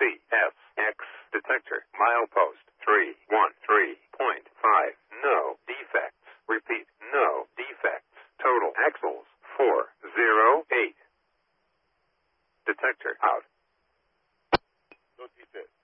CSX detector. Milepost 313.5. No defects. Repeat, no defects. Total axles 408. Detector out. No defects.